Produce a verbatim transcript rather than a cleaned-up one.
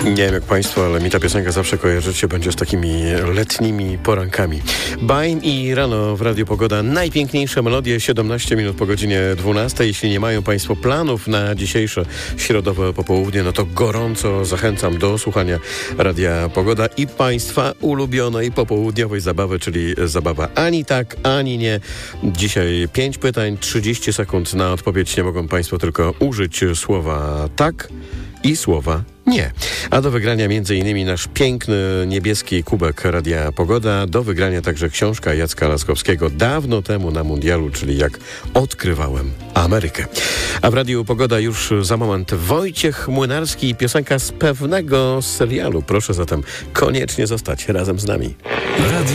Nie wiem jak Państwo, ale mi ta piosenka zawsze kojarzyć się będzie z takimi letnimi porankami. Baim i rano w Radiu Pogoda. Najpiękniejsze melodie, siedemnaście minut po godzinie dwunastej. Jeśli nie mają Państwo planów na dzisiejsze środowe popołudnie, no to gorąco zachęcam do słuchania Radia Pogoda i Państwa ulubionej popołudniowej zabawy, czyli zabawa ani tak, ani nie. Dzisiaj pięć pytań, trzydzieści sekund na odpowiedź. Nie mogą Państwo tylko użyć słowa tak i słowa nie. A do wygrania między innymi nasz piękny niebieski kubek Radia Pogoda. Do wygrania także książka Jacka Laskowskiego dawno temu na mundialu, czyli jak odkrywałem Amerykę. A w Radiu Pogoda już za moment Wojciech Młynarski i piosenka z pewnego serialu. Proszę zatem koniecznie zostać razem z nami. Radio